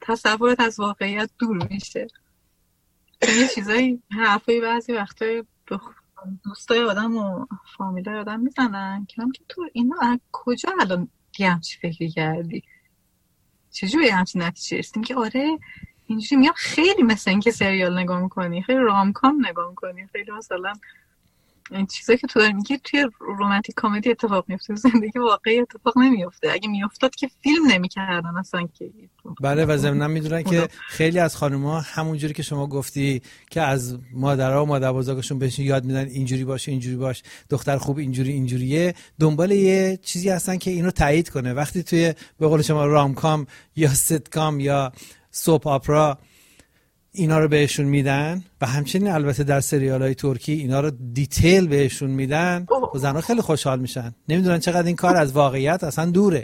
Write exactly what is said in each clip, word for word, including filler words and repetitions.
تصورت از واقعیت دور میشه. یه چیزایی حرفایی بعضی وقتا دوستای آدم و فامیلای آدم میزنن که هم که تو اینا از کجا الان یه همچی فکری کردی، چجوری همچی نتیجه رسیدیم که آره اینجوری. میگم خیلی مثل این که سریال نگاه میکنی، خیلی رامکام نگاه میکنی، خیلی مثلا این چیزایی که تو داری میگی توی رومانتیک کمدی اتفاق میفته، زندگی واقعی اتفاق نمیفته. اگه میافتاد که فیلم نمیکردن اصلا که. بله و ضمناً میدونن که خیلی از خانم‌ها همونجوری که شما گفتی که از مادرها و مادربزرگشون بهشون یاد میدن اینجوری باشه اینجوری باش، دختر خوب اینجوری اینجوریه، دنبال یه چیزی هستن که اینو تایید کنه. وقتی توی به قول شما رامکام یا سیتکام یا سوپ آپرا اینا رو بهشون میدن و همچنین البته در سریال‌های ترکی اینا رو دیتیل بهشون میدن و زنها خیلی خوشحال میشن، نمیدونن چقدر این کار از واقعیت اصلا دوره.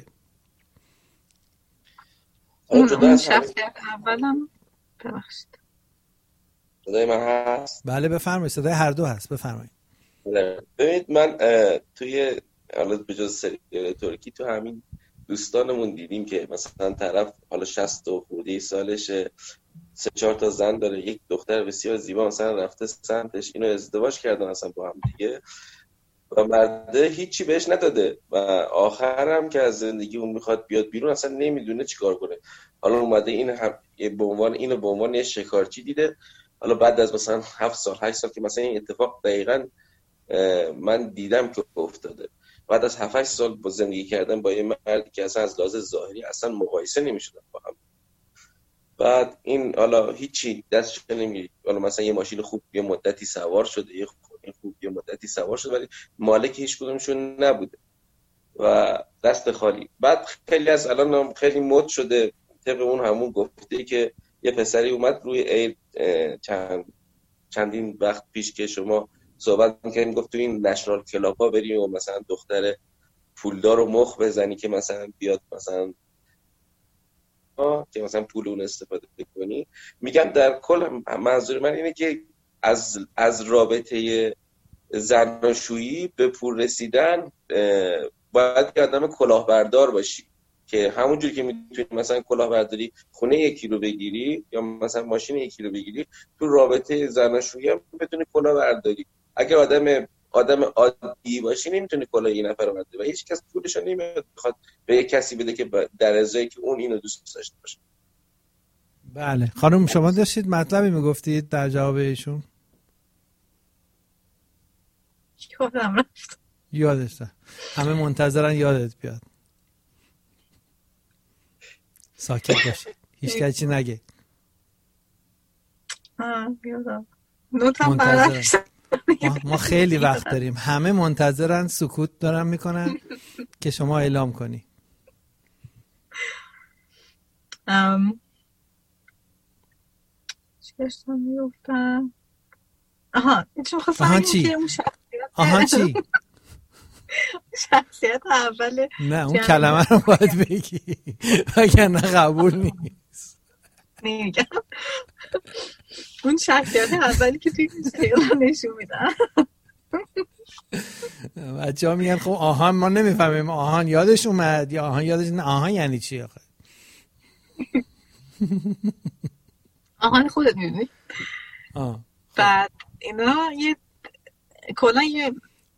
اون شخصیت اولم ببخشید صدای من هست؟ بله بفرمایید، صدای هر دو هست، بفرمایید. ببینید من توی حالا به جز سریال ترکی تو همین دوستانمون دیدیم که مثلا طرف حالا شصت و خورده سالشه، سه چهار تا زن داره، یک دختر بسیار زیبا مثلا رفته سمتش، اینو ازدواج کردن اصلا با هم دیگه و مرده هیچی بهش نداده و آخرم که از زندگی اون میخواد بیاد بیرون اصلا نمیدونه چیکار کنه. حالا اومده این هم به عنوان اینو به عنوان شکارچی دیده. حالا بعد از مثلا هفت سال هشت سال که مثلا این اتفاق دقیقاً من دیدم که افتاده، بعد از هفت هشت سال با زندگی کردن با یه مردی که اصلا از لحاظ ظاهری اصلا مقایسه نمیشدن با هم، بعد این حالا هیچی دستش نمیگیره. حالا مثلا یه ماشین خوب یه مدتی سوار شده، یه خوب یه مدتی سوار شده ولی مالک هیچ کدومشون نبوده و دست خالی. بعد خیلی از الان خیلی مد شده طبق اون همون گفته که یه پسری اومد روی ایر چند چندین وقت پیش که شما صحبت می‌کردیم، گفت تو این نشنال کلابا بریم و مثلا دختر پولدار و مخ بزنی که مثلا بیاد مثلا که مثلا پول اون استفاده کنی. میگم در کل منظور من اینه که از از رابطه زناشویی به پول رسیدن باید یه آدم کلاهبردار باشی که همونجوری که میتونی مثلا کلاهبرداری خونه یکی رو بگیری یا مثلا ماشین یکی رو بگیری، تو رابطه زناشویی هم بتونی کلاهبرداری. اگه آدم آدم عادی باشی نمیتونی کلاه این نفر رو برداری و هیچ کس پولش رو نمیاد بخواد به یک کسی بده که در ازای که اون اینو دوست داشته باشه. بله خانم شما داشتید مطلبی میگفتید در جواب ایشون؟ یادم رفت. یادش رفت. همه منتظرن یادت بیاد. ساکت باشید، هیچ کسی نگه. آه یادم نوتم منتظرن. ما, ما خیلی وقت داریم، همه منتظرن، سکوت دارن میکنن که شما اعلام کنی. ام چی داشتم میگفتم؟ آها چون خواستم چی؟ که اون شخصیت آها چی؟ شخصیت اوله نه اون کلمه رو باید بگی وگرنه قبول نیست. نمیگم. اون شخصیت اولی که توی سریال نشون میدن بچه ها میگن خب آهان ما نمیفهمیم آهان یادش اومد یا آهان یادش نه. آهان یعنی چی آخه؟ آهان خودت میدونی. بعد اینا یه کلا یه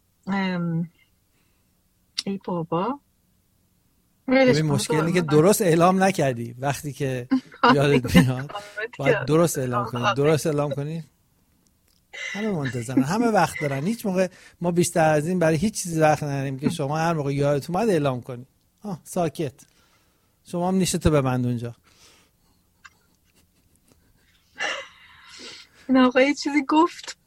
ای بابا ببین مشکل اینه که درست اعلام نکردی. وقتی که یادت میاد باید درست اعلام کنی. درست اعلام کنی. همه منتظرن، همه وقت دارن. هیچ موقع ما بیشتر از این برای هیچ چیزی وقت نداریم که شما هر موقع یادت اومد اعلام کنی. آه ساکت. شما هم نیشتو ببند اونجا. این آقا یه چیزی گفت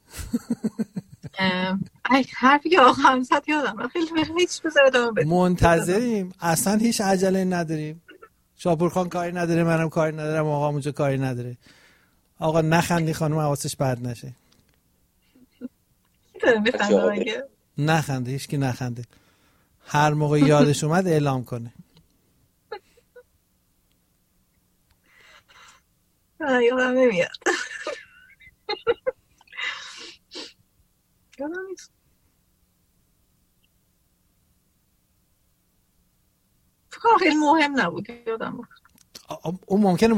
ای حرفی که آقا همزد یادم خیلی هیچ بذاره دامه بده. منتظریم، اصلا هیچ عجله نداریم. شاپورخان کاری نداره، منم کاری ندارم، آقا اونجا کاری نداره. آقا نخندی خانم حواسش پرت نشه. نخنده، هیچ کی نخنده. هر موقع یادش اومد اعلام کنه. یادم نمیاد. یادم نیست. فکر کنم خیلی مهم نبود. یادم اون ممکنه